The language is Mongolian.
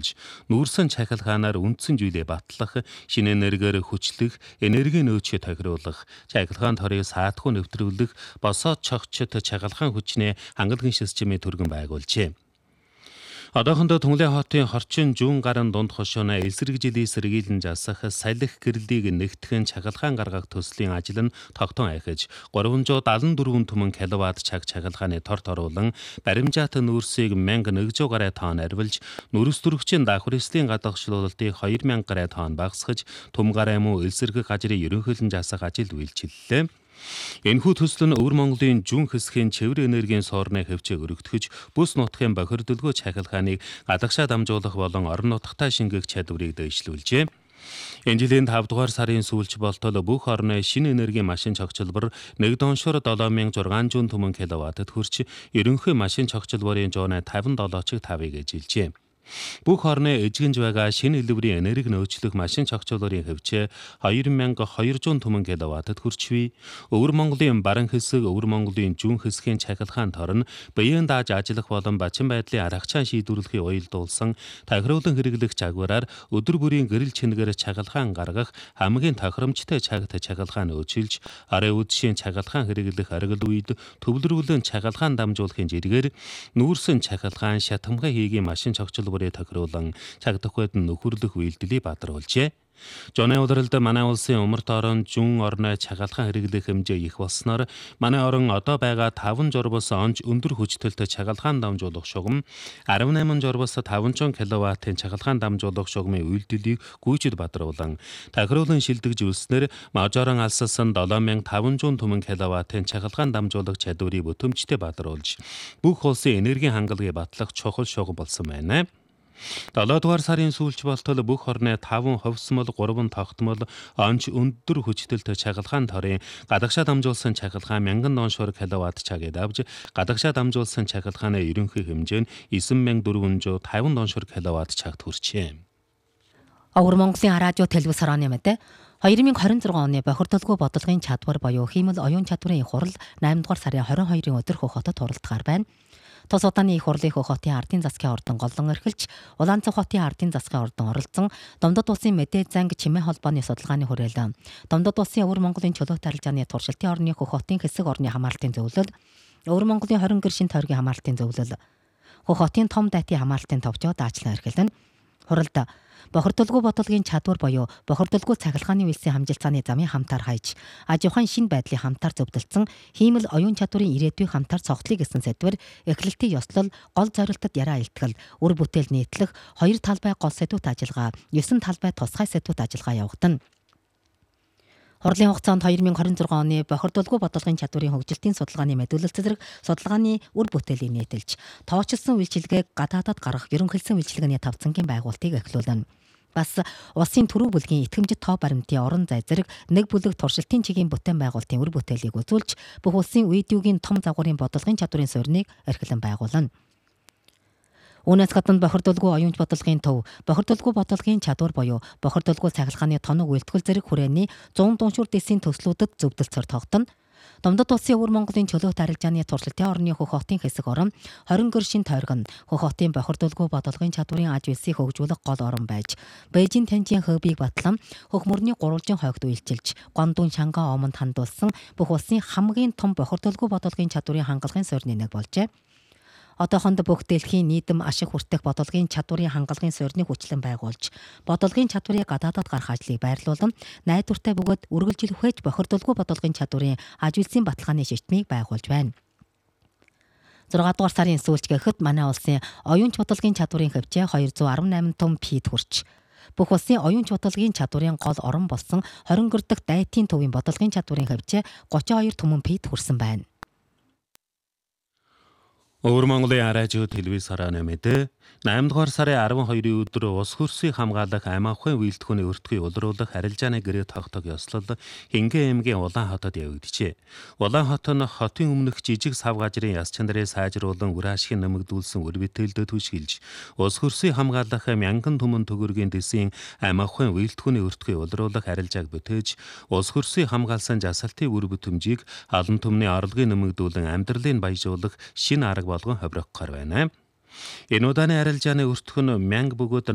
тохируулж, нүүрсэн цахилгаанаар үндсэн зүйлээ батлах, шинэ энергиээр хүчлэх, энерги нөөцөө тохируулах, цахилгаан торыг саатгүй нэвтрүүлэх, босоод чогчд чагалгаан хүчний хангалагын системийн түргэн байгуулжээ. Одоохондоо Түнглээ хотын хорчин зүүн гарын дунд хошууна эсрэг жилийн сэргийлэн засах салхи гэрлийг нэгтгэн чагалгаан гаргах төслийн ажил нь тогтон ахиж 374 түмэн киловатт чагалгааны торт оруулан баримжаат нүүрсийг 1100 гаруй тонн арвилж нүрс төрөгчийн давхар эслийн гадагшлуулалтыг 2000 гаруй тонн багасгаж Түм гараа мөн эсрэг газрын ерөнхийлөн засах ажил үйлчиллээ. Энэхүү төсөл нь Өвөр Монголын зүүн хэсгийн цэвэр энергийн соорны хөвчөг өргөтгөж, бүс нутгийн бохирдолгүй чахилгааныг гадагшаа дамжуулах болон орон нутгатаа шингээх чадварыг дэвшлүүлжээ. Энэ жилийн 5 дугаар сарын сүүлч болтол бүх орны шинэ энергийн машин цогцлбор 1 доншор 7600 түмэн киловаттд хүрч, ерөнхий машин цогцлборын жооны 57-чиг 5-ыг эжилжээ. Бүх орны эжгэнж байгаа шинэ хэлбэрийн энерги нөөцлөх машин цогцлборын хөвчөө 2200 түмэн киловаттд хүрчвэ. Өвөр Монголын баран хэсэг, Өвөр Монголын зүүн хэсгийн чахилгаан тор нь биеийн дааж ажиллах болон бачин байдлын аргачаа шийдвэрлэхийг уялдуулсан тохируулан хэрэглэх загвараар өдөр бүрийн гэрэл чингээр чахилгаан гаргах хамгийн тохиромжтой чахилгаан өөрчилж, арын үдшийн чахилгаан хэрэглэх аргил үед төвлөрүүлэн чахилгаан дамжуулахын жиргээр нүүрсэн чахилгаан шатамгай хийгийн машин цогцлбор тохируулан цагдахуйд нөхөрлөх үйлдэлийг баатруулжээ. Жонын удиралд манай улсын умард орон зүүн орны чагалгаан хэрэглэх хэмжээ их болсноор манай орон одоо байгаа 5 журбас онж өндөр хүчтэй чагалгаан дамжуулах шугам 18 журбас 500 кВт-ийн чагалгаан дамжуулах шугамын үйлдэлийг гүйцэд бадруулан тохируулан шилдэгж үлснээр мажорон алссан 7500 түмэн кВт-ийн чагалгаан дамжуулах чадварыг бүтэмжтэй бадруулж бүх улсын энергийн хангалагыг батлах чухал шугам болсон байна. 7 дугаар сарын сүүлч болтол бүх орны 5 ховсмол, 3 тогтмол, онч өндөр хүчтэй чагалгаан торын гадагшаа дамжуулсан чагалгаан 1000 доншор киловатт цагийг авч гадагшаа дамжуулсан чагалгааны ерөнхий хэмжээ нь 9450 доншор киловатт цагт хүрчээ. Өвөр Монголын радио телевиз хорооны мэдээ 2026 оны бохирдолгүй бодлогын чадвар буюу хиймэл оюун чадварын их хурал 8 дугаар сарын 22-ын өдөр Хөх хотод хуралдахаар байна. Тус удааны их хурлын Хөх хотын ардын засгийн ордон голлон эрхэлж, Улаанцах хотын ардын засгийн ордон оролцсон Домдод улсын мэдээ занг чимээ холбооны судалгааны хүрээлэн Домдод улсын Өвөр Монголын чөлөөт арилжааны туршилтын орны Хөх хотын хэсэг орны хамаарлалтын зөвлөл, Өвөр Монголын 20 гэршин тойргийн хамаарлалтын зөвлөл, Хөх хотын том дайтын хамаарлалтын товчоо даачлан эрхэлнэ. Хуралд бохирдолгүй бодлогын чадвар буюу бохирдолгүй цахилгааны үйлсийн хамжилтааны замын хамтаар хайж, аж ахуйн шин байдлын хамтаар зөвлөлдсөн хиймэл оюун чадварын ирээдүйн хамтаар цогцлыг гэсэн сэдвэр эхлэлтийн ёслол, гол зорилтод яраа илтгэл, үр бүтээл нийтлэх, 2 талбай гол сэдвүүд ажиллагаа, 9 талбай тусгай сэдвүүд ажиллагаа явагдана. Хурлын хугацаанд 2026 оны бохирдолгүй бодлогын чадварын хөгжилтийн судалгааны мэдүүлэл зэрэг судалгааны үр бүтээлийг нийтэлж, тоочилсон үйлчилгээг гадаадад гаргах ерөнхийлсөн үйлчилгээний тавцангийн байгуулалтыг эхлүүлнэ. Бас улсын түрүү бүлгийн итгэмжит тоо баримтын орон зай зэрэг нэг бүлэг туршилтын чигийн бүтээн байгуулалтын үр бүтээлийг үзүүлж, бүх улсын үйдүүгийн том загварын бодлогын чадварын сууриныг эрхлэн байгуулна. Үүнээс гадна бохирдолгүй оюунч бодлогын төв, бохирдолгүй бодлогын чадвар буюу бохирдолгүй цахилгааны тоног үйлдвэрлэл зэрэг хүрээний 100 дуншуур дэсийн төслүүдэд зөвдөлцөөр тогтно. Домдод улсын Өвөр Монголын чөлөөт арилжааны туршилтын орны Хөх хотын хэсэг орон 20 гэршин тойрог нь Хөх хотын бохирдолгүй бодлогын чадварын аж үйлсийг хөгжүүлэх гол орон байж, Бээжин Танжийн хөвбийг батлан Хөх мөрний гурвалжин хойгт үйлчилж, Гондун Чанга омонд хандуулсан бүх улсын хамгийн том бохирдолгүй бодлогын чадварын хангалагын суурьны нэг болжээ. Одоохондоо бүх дэлхийн нийтэм ашиг хүртэх бодлогын чадварын хангалагын суурьныг хүчлэн байгуулж, бодлогын чадварыг гадаадад гарах ажлыг байрлуулан, найдвартай бөгөөд үргэлжил хүэж бохирдолгүй бодлогын чадварын аж үйлсийн баталгааны шийтмийг байгуулж байна. 6 дугаар сарын сүүлч гэхэд манай улсын оюунч бодлогын чадварын хэмжээ 218 том пид хүрч, бүх улсын оюунч бодлогын чадварын гол орон болсон 20 гэр дахь дайтын төвийн бодлогын чадварын хэмжээ 32 түмэн пид хүрсэн байна. Өвөр Монголын радио телевиз хорооны мэдээ 8 дугаар сарын 12-ийн өдөр улс хөрсийг хамгаалах ам ахуйн үйлдвэрийн өртгөийг улруулах арилжааны гэрээ тогтоог ёслол Хингэн аймгийн Улаан хотод явагдажээ. Улаан хот нь хотын өмнөх жижиг сав газрын яс чанарыг сайжруулан үр ашиг нэмэгдүүлсэн үр бүтээлд түшгэлж, улс хөрсийг хамгаалах мянган түмэн төгөргийн дэсийн ам ахуйн үйлдвэрийн өртгөийг улруулах арилжааг бүтээж, улс хөрсийг хамгаалсан жасалтын үр бүтэмжийг алан түмний орлогыг нэмэгдүүлэн амьдралыг баяжуулах шинэ арга болгон ховрогдохоор байна. Энэ удааны арилжааны өртгөн мянга бөгөөд